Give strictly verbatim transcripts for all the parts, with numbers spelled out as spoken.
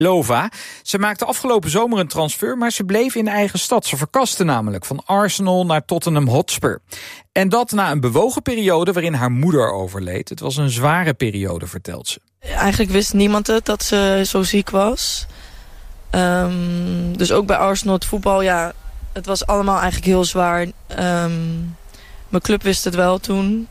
Lova. Ze maakte afgelopen zomer een transfer, maar ze bleef in eigen stad. Ze verkaste namelijk van Arsenal naar Tottenham Hotspur. En dat na een bewogen periode waarin haar moeder overleed. Het was een zware periode, vertelt ze. Eigenlijk wist niemand het, dat ze zo ziek was. Um, dus ook bij Arsenal, het voetbal, ja, het was allemaal eigenlijk heel zwaar. Um, mijn club wist het wel toen.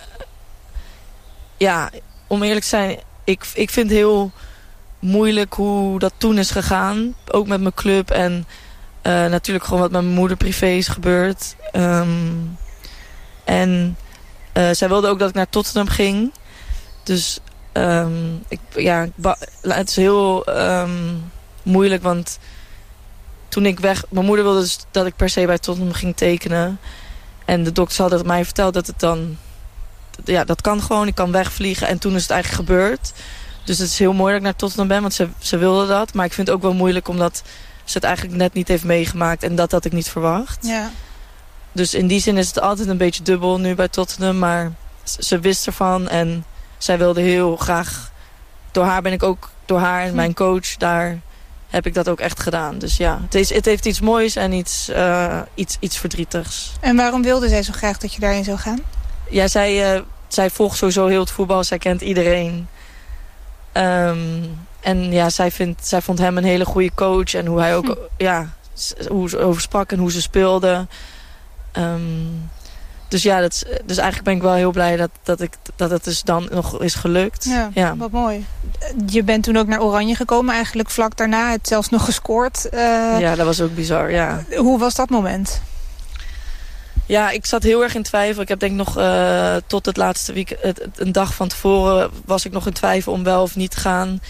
Ja, om eerlijk te zijn, ik, ik vind het heel moeilijk hoe dat toen is gegaan. Ook met mijn club en uh, natuurlijk gewoon wat met mijn moeder privé is gebeurd. Um, en uh, zij wilde ook dat ik naar Tottenham ging. Dus um, ik, ja, het is heel um, moeilijk, want toen ik weg... Mijn moeder wilde dus dat ik per se bij Tottenham ging tekenen. En de dokters hadden mij verteld dat het dan... Ja, dat kan gewoon. Ik kan wegvliegen. En toen is het eigenlijk gebeurd. Dus het is heel mooi dat ik naar Tottenham ben, want ze, ze wilde dat. Maar ik vind het ook wel moeilijk, omdat ze het eigenlijk net niet heeft meegemaakt. En dat had ik niet verwacht. Ja. Dus in die zin is het altijd een beetje dubbel nu bij Tottenham. Maar ze wist ervan en zij wilde heel graag... Door haar ben ik ook, door haar en mijn coach, daar heb ik dat ook echt gedaan. Dus ja, het, is, het heeft iets moois en iets, uh, iets, iets verdrietigs. En waarom wilde zij zo graag dat je daarin zou gaan? Ja, zij, uh, zij volgt sowieso heel het voetbal. Zij kent iedereen. Um, en ja, zij, vindt, zij vond hem een hele goede coach. En hoe hij ook, hm. ja, hoe ze over sprak en hoe ze speelde. Um, dus ja, dat is, dus eigenlijk ben ik wel heel blij dat, dat, ik, dat het dus dan nog is gelukt. Ja, ja, wat mooi. Je bent toen ook naar Oranje gekomen, eigenlijk vlak daarna. Het zelfs nog gescoord. Uh, ja, dat was ook bizar, ja. Hoe was dat moment? Ja, ik zat heel erg in twijfel. Ik heb denk ik nog uh, tot het laatste week, het, het, een dag van tevoren, was ik nog in twijfel om wel of niet te gaan.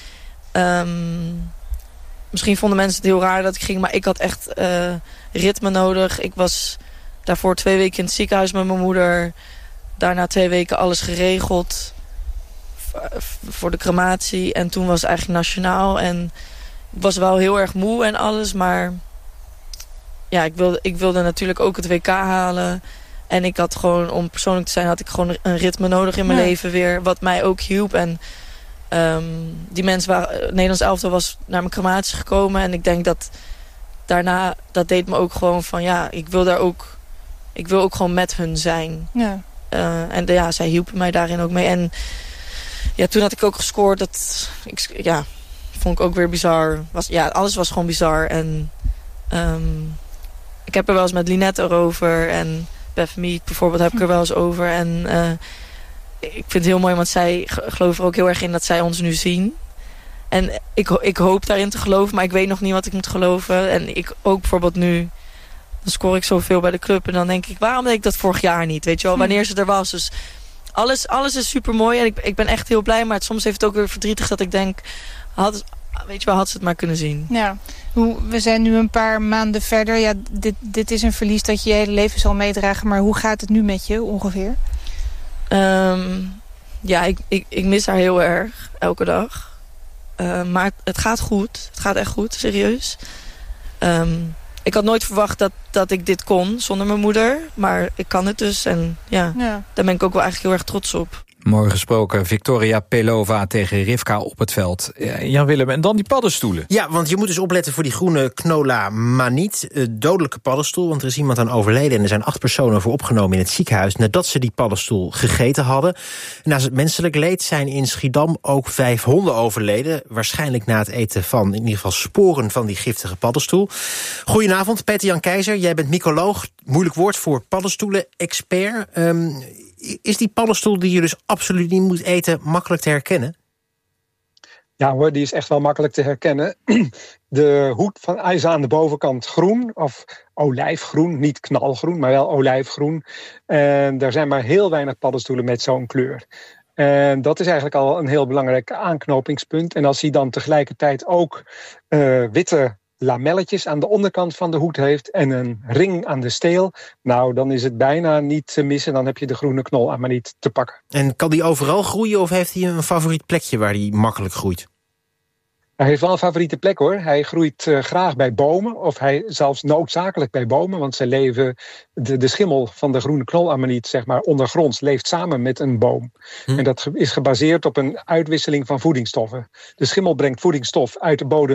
Um, misschien vonden mensen het heel raar dat ik ging, maar ik had echt uh, ritme nodig. Ik was daarvoor twee weken in het ziekenhuis met mijn moeder. Daarna twee weken alles geregeld voor de crematie. En toen was het eigenlijk nationaal. En ik was wel heel erg moe en alles, maar ja, ik wilde, ik wilde natuurlijk ook het W K halen. En ik had gewoon, om persoonlijk te zijn, had ik gewoon een ritme nodig in mijn ja. leven weer. Wat mij ook hielp. En um, die mensen waren, het Nederlands elftal was naar mijn crematie gekomen. En ik denk dat daarna, dat deed me ook gewoon van, ja, ik wil daar ook, ik wil ook gewoon met hun zijn. Ja. Uh, en de, ja, zij hielpen mij daarin ook mee. En ja, toen had ik ook gescoord. Dat, ik, ja, vond ik ook weer bizar. Was, ja, alles was gewoon bizar. En um, ik heb er wel eens met Linette erover. En Beth Mead bijvoorbeeld heb ik er wel eens over. En uh, ik vind het heel mooi, want zij geloven er ook heel erg in dat zij ons nu zien. En ik, ik hoop daarin te geloven, maar ik weet nog niet wat ik moet geloven. En ik ook bijvoorbeeld nu, dan scoor ik zoveel bij de club. En dan denk ik, waarom deed ik dat vorig jaar niet? Weet je wel, wanneer ze er was. Dus alles, alles is super mooi. En ik, ik ben echt heel blij. Maar soms heeft het ook weer verdrietig dat ik denk, had, weet je wel, had ze het maar kunnen zien. Ja, we zijn nu een paar maanden verder. Ja, dit, dit is een verlies dat je je hele leven zal meedragen. Maar hoe gaat het nu met je ongeveer? Um, ja, ik, ik, ik mis haar heel erg. Elke dag. Uh, maar het, het gaat goed. Het gaat echt goed, serieus. Um, ik had nooit verwacht dat, dat ik dit kon zonder mijn moeder. Maar ik kan het dus. En ja, ja, daar ben ik ook wel eigenlijk heel erg trots op. Mooi gesproken, Victoria Pelova tegen Rivka op het veld. Jan Willem, en dan die paddenstoelen. Ja, want je moet dus opletten voor die groene Knola maniet. Dodelijke paddenstoel, want er is iemand aan overleden. En er zijn acht personen voor opgenomen in het ziekenhuis nadat ze die paddenstoel gegeten hadden. Naast het menselijk leed zijn in Schiedam ook vijf honden overleden. Waarschijnlijk na het eten van in ieder geval sporen van die giftige paddenstoel. Goedenavond, Peter-Jan Keizer. Jij bent mycoloog, moeilijk woord voor paddenstoelen-expert. Um, Is die paddenstoel die je dus absoluut niet moet eten makkelijk te herkennen? Ja hoor, die is echt wel makkelijk te herkennen. De hoed van is aan de bovenkant groen, of olijfgroen, niet knalgroen, maar wel olijfgroen. En er zijn maar heel weinig paddenstoelen met zo'n kleur. En dat is eigenlijk al een heel belangrijk aanknopingspunt. En als hij dan tegelijkertijd ook uh, witte lamelletjes aan de onderkant van de hoed heeft en een ring aan de steel, nou, dan is het bijna niet te missen. Dan heb je de groene knol aan maar niet te pakken. En kan die overal groeien of heeft hij een favoriet plekje waar hij makkelijk groeit? Hij heeft wel een favoriete plek hoor. Hij groeit uh, graag bij bomen, of hij zelfs noodzakelijk bij bomen, want ze leven, de, de schimmel van de groene knolamaniet, zeg maar, ondergronds, leeft samen met een boom. Hm. En dat is gebaseerd op een uitwisseling van voedingsstoffen. De schimmel brengt voedingsstof uit de bodem